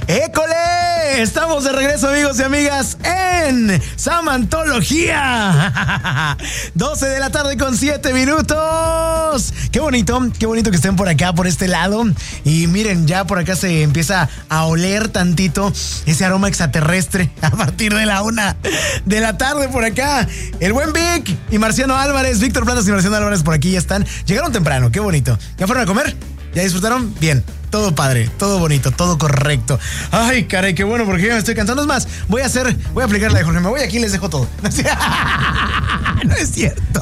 ¡École! Estamos de regreso, amigos y amigas, en Samantología. 12 de la tarde con 7 minutos. Qué bonito que estén por acá, por este lado. Y miren, ya por acá se empieza a oler tantito ese aroma extraterrestre a partir de la 1 de la tarde por acá. El buen Vic y Marciano Álvarez, Víctor Plantas y Marciano Álvarez por aquí ya están. Llegaron temprano, qué bonito. ¿Ya fueron a comer? ¿Ya disfrutaron? Bien. Todo padre, todo bonito, todo correcto. Ay, caray, qué bueno, porque ya me estoy cansando. Es más, voy a aplicar la de Jorge. Me voy aquí y les dejo todo. No es cierto.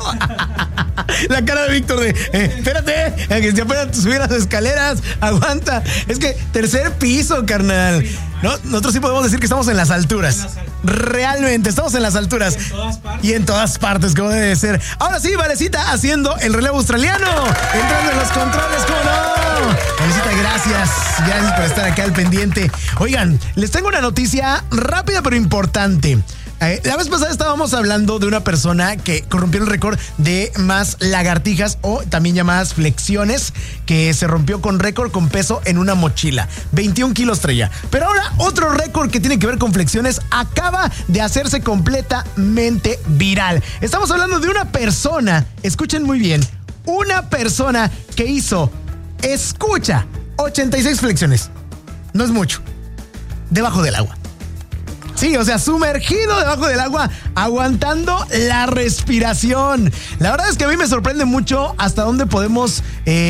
La cara de Víctor de, espérate, que se apenas subir las escaleras. Aguanta. Es que tercer piso, carnal. No, nosotros sí podemos decir que estamos en las alturas. Realmente, estamos en las alturas. Y en todas partes, como debe ser. Ahora sí, Valecita haciendo el relevo australiano. Entrando en los controles, ¿cómo no? Valecita, gracias por estar acá al pendiente. Oigan, les tengo una noticia rápida pero importante. La vez pasada estábamos hablando de una persona que rompió el récord de más lagartijas o también llamadas flexiones, que se rompió con récord con peso en una mochila. 21 kilos traía. Pero ahora otro récord que tiene que ver con flexiones acaba de hacerse completamente viral. Estamos hablando de una persona, escuchen muy bien, una persona que hizo, escucha, 86 flexiones. No es mucho. Debajo del agua. Sí, o sea, sumergido debajo del agua, aguantando la respiración. La verdad es que a mí me sorprende mucho hasta dónde podemos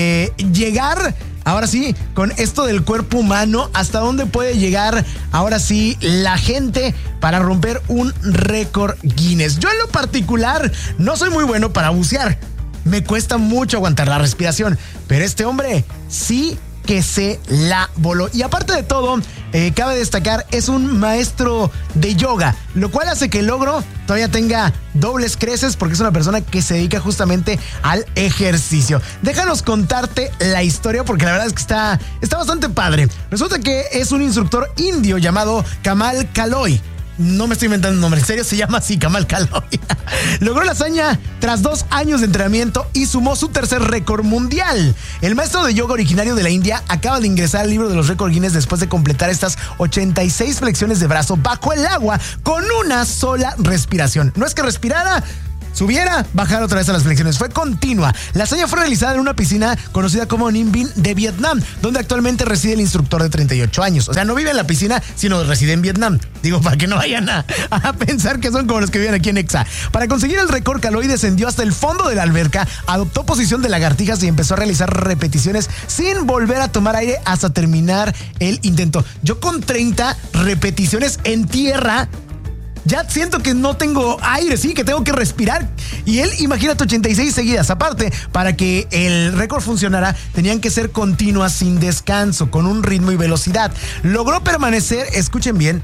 llegar, ahora sí, con esto del cuerpo humano, hasta dónde puede llegar, ahora sí, la gente para romper un récord Guinness. Yo en lo particular no soy muy bueno para bucear. Me cuesta mucho aguantar la respiración, pero este hombre sí que se la voló. Y aparte de todo, cabe destacar, es un maestro de yoga, lo cual hace que el logro todavía tenga dobles creces porque es una persona que se dedica justamente al ejercicio. Déjanos contarte la historia porque la verdad es que está bastante padre. Resulta que es un instructor indio llamado Kamal Kaloy. No me estoy inventando un nombre, en serio se llama así, Kamal Kaloy. Logró la hazaña tras 2 años de entrenamiento y sumó su tercer récord mundial. El maestro de yoga originario de la India acaba de ingresar al libro de los récords Guinness después de completar estas 86 flexiones de brazo bajo el agua con una sola respiración. No es que respirara, subiera, bajara otra vez a las flexiones. Fue continua. La hazaña fue realizada en una piscina conocida como Ninh Binh de Vietnam, donde actualmente reside el instructor de 38 años. O sea, no vive en la piscina, sino reside en Vietnam. Digo, para que no vayan a pensar que son como los que viven aquí en Exa. Para conseguir el récord, Kaloy descendió hasta el fondo de la alberca, adoptó posición de lagartijas y empezó a realizar repeticiones sin volver a tomar aire hasta terminar el intento. Yo con 30 repeticiones en tierra ya siento que no tengo aire, sí, que tengo que respirar. Y él, imagínate, 86 seguidas. Aparte, para que el récord funcionara, tenían que ser continuas sin descanso, con un ritmo y velocidad. Logró permanecer, escuchen bien,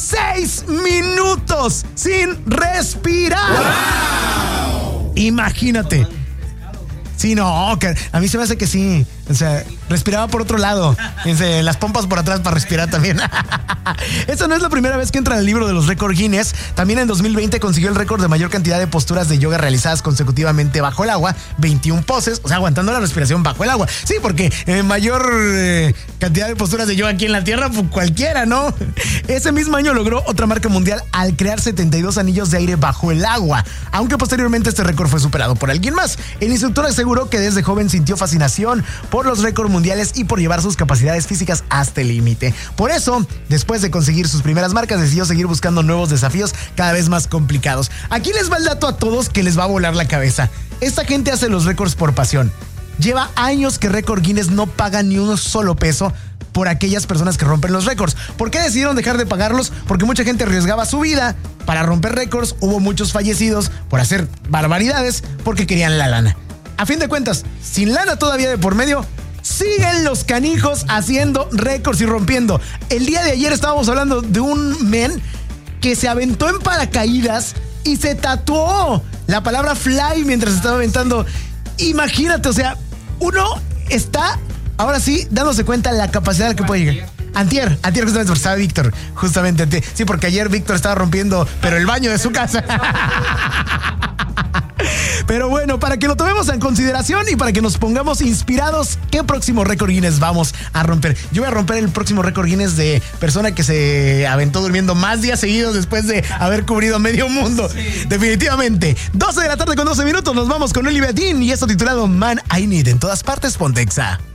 6 minutos sin respirar. ¡Wow! Imagínate. Sí, no, a mí se me hace que sí. O sea, respiraba por otro lado. Fíjense, las pompas por atrás para respirar también. Esta no es la primera vez que entra en el libro de los récords Guinness. También en 2020 consiguió el récord de mayor cantidad de posturas de yoga realizadas consecutivamente bajo el agua. 21 poses, o sea, aguantando la respiración bajo el agua. Sí, porque mayor cantidad de posturas de yoga aquí en la tierra, pues cualquiera, ¿no? Ese mismo año logró otra marca mundial al crear 72 anillos de aire bajo el agua. Aunque posteriormente este récord fue superado por alguien más. El instructor aseguró que desde joven sintió fascinación por los récords mundiales y por llevar sus capacidades físicas hasta el límite. Por eso, después de conseguir sus primeras marcas, decidió seguir buscando nuevos desafíos cada vez más complicados. Aquí les va el dato a todos que les va a volar la cabeza. Esta gente hace los récords por pasión. Lleva años que Récord Guinness no paga ni un solo peso por aquellas personas que rompen los récords. ¿Por qué decidieron dejar de pagarlos? Porque mucha gente arriesgaba su vida para romper récords. Hubo muchos fallecidos por hacer barbaridades porque querían la lana. A fin de cuentas, sin lana todavía de por medio, siguen los canijos haciendo récords y rompiendo. El día de ayer estábamos hablando de un men que se aventó en paracaídas y se tatuó la palabra fly mientras estaba aventando. Imagínate, o sea, uno está, ahora sí, dándose cuenta la capacidad a la que puede llegar. Antier, justamente porque estaba Víctor, justamente antier. Sí, porque ayer Víctor estaba rompiendo, pero el baño de su casa. Pero bueno, para que lo tomemos en consideración y para que nos pongamos inspirados, ¿qué próximo récord Guinness vamos a romper? Yo voy a romper el próximo récord Guinness de persona que se aventó durmiendo más días seguidos después de haber cubrido medio mundo. Sí. Definitivamente. 12 de la tarde con 12 minutos. Nos vamos con Olivia Dean y esto titulado Man I Need. En todas partes, Pontexa.